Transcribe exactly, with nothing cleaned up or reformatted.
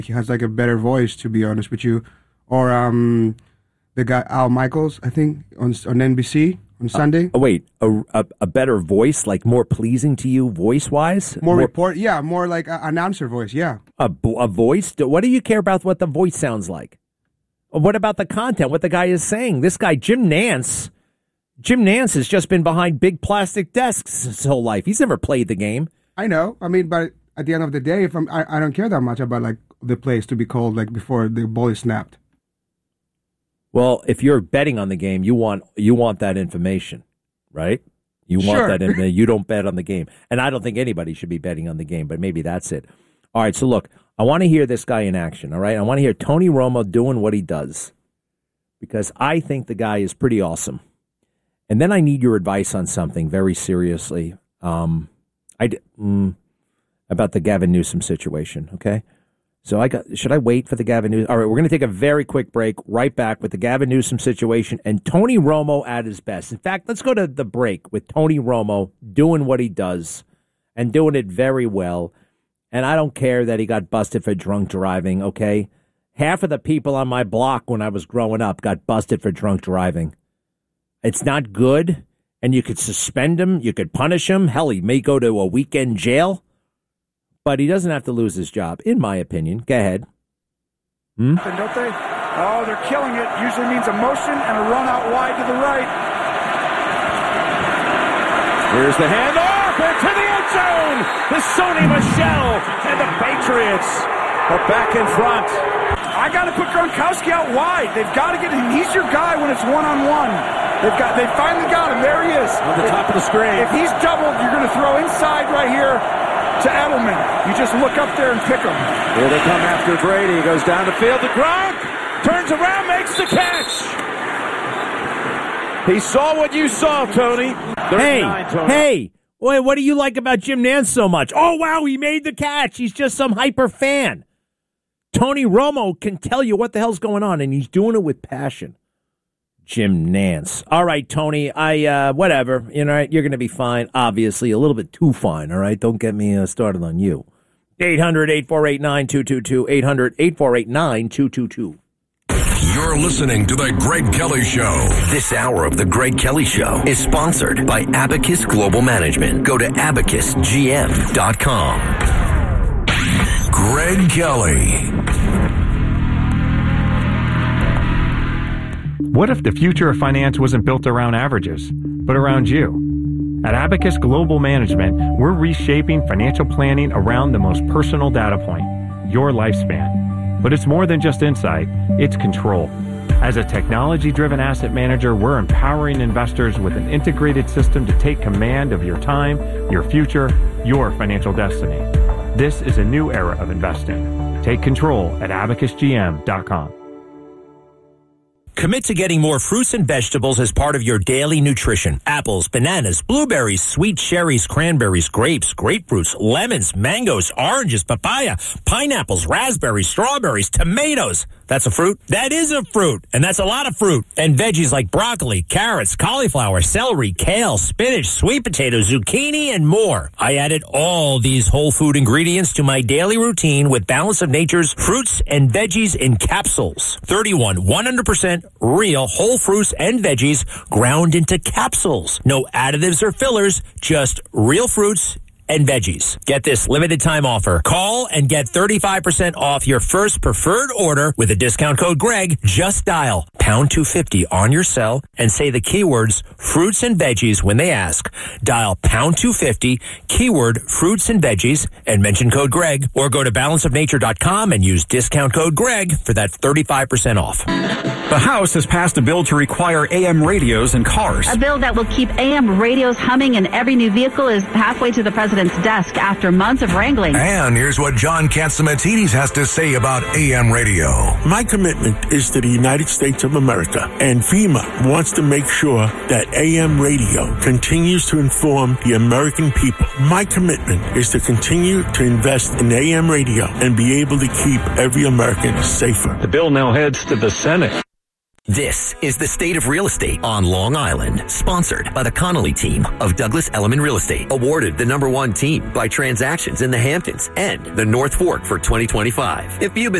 he has like a better voice, to be honest with you. Or um, the guy Al Michaels, I think, on on N B C on Sunday. Uh, oh, wait, a, a, a better voice, like more pleasing to you voice-wise? More, more report, yeah, more like an announcer voice, yeah. A, a voice? What do you care about what the voice sounds like? What about the content, what the guy is saying? This guy, Jim Nantz, Jim Nantz has just been behind big plastic desks his whole life. He's never played the game. I know. I mean, but at the end of the day, if I'm, I, I don't care that much about like the plays to be called like before the ball is snapped. Well, if you're betting on the game, you want you want that information, right? You want sure. that information. You don't bet on the game. And I don't think anybody should be betting on the game, but maybe that's it. All right, so look, I want to hear this guy in action, all right? I want to hear Tony Romo doing what he does because I think the guy is pretty awesome. And then I need your advice on something very seriously um, I, mm, about the Gavin Newsom situation, okay? So I got. Should I wait for the Gavin Newsom? All right, we're going to take a very quick break. Right back with the Gavin Newsom situation and Tony Romo at his best. In fact, let's go to the break with Tony Romo doing what he does and doing it very well. And I don't care that he got busted for drunk driving, okay? Half of the people on my block when I was growing up got busted for drunk driving. It's not good, and you could suspend him. You could punish him. Hell, he may go to a weekend jail. But he doesn't have to lose his job, in my opinion. Go ahead. Hmm? Don't they? Oh, they're killing it. Usually means a motion and a run out wide to the right. Here's the handoff into the end zone. The Sony Michel and the Patriots are back in front. I got to put Gronkowski out wide. They've got to get him. He's your guy when it's one-on-one. They've got. They finally got him. There he is. On the if, top of the screen. If he's doubled, you're going to throw inside right here to Edelman. You just look up there and pick him. Here they come after Brady. He goes down the field to Gronk. Turns around, makes the catch. He saw what you saw, Tony. Hey, Tony. hey. Wait, what do you like about Jim Nantz so much? Oh, wow, he made the catch. He's just some hyper fan. Tony Romo can tell you what the hell's going on, and he's doing it with passion. Jim Nantz. All right, Tony, I, uh, whatever, you know, you're going to be fine, obviously, a little bit too fine, all right? Don't get me uh, started on you. eight hundred, eight four eight, nine two two two, eight hundred, eight four eight, nine two two two. You're listening to The Greg Kelly Show. This hour of The Greg Kelly Show is sponsored by Abacus Global Management. Go to abacus g m dot com. Greg Kelly. What if the future of finance wasn't built around averages, but around you? At Abacus Global Management, we're reshaping financial planning around the most personal data point, your lifespan. But it's more than just insight, it's control. As a technology-driven asset manager, we're empowering investors with an integrated system to take command of your time, your future, your financial destiny. This is a new era of investing. Take control at abacus g m dot com. Commit to getting more fruits and vegetables as part of your daily nutrition. Apples, bananas, blueberries, sweet cherries, cranberries, grapes, grapefruits, lemons, mangoes, oranges, papaya, pineapples, raspberries, strawberries, tomatoes. That's a fruit? That is a fruit, and that's a lot of fruit. And veggies like broccoli, carrots, cauliflower, celery, kale, spinach, sweet potatoes, zucchini, and more. I added all these whole food ingredients to my daily routine with Balance of Nature's fruits and veggies in capsules. thirty-one one hundred percent real whole fruits and veggies ground into capsules. No additives or fillers, just real fruits and veggies. Get this limited time offer. Call and get thirty-five percent off your first preferred order with a discount code Greg. Just dial pound two fifty on your cell and say the keywords fruits and veggies when they ask. Dial pound two fifty, keyword fruits and veggies, and mention code Greg, or go to balance of nature dot com and use discount code Greg for that thirty-five percent off. The House has passed a bill to require A M radios in cars. A bill that will keep A M radios humming in every new vehicle is halfway to the president's desk after months of wrangling. And here's what John Catsimatidis has to say about A M radio. My commitment is to the United States of America, and FEMA wants to make sure that A M radio continues to inform the American people. My commitment is to continue to invest in A M radio and be able to keep every American safer. The bill now heads to the Senate. This is the State of Real Estate on Long Island, sponsored by the Connolly team of Douglas Elliman Real Estate, awarded the number one team by transactions in the Hamptons and the North Fork for twenty twenty-five. If you've been